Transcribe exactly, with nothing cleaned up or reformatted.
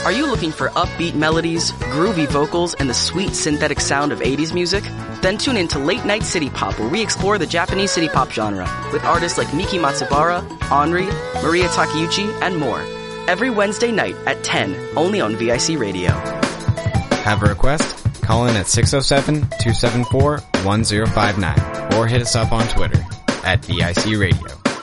Are you looking for upbeat melodies, groovy vocals, and the sweet synthetic sound of eighties music? Then tune in to Late Night City Pop, where we explore the Japanese city pop genre with artists like Miki Matsubara, Henri, Maria Takeuchi, and more. Every Wednesday night at ten, only on V I C Radio. Have a request? Call in at six oh seven, two seven four, one oh five nine or hit us up on Twitter at V I C Radio.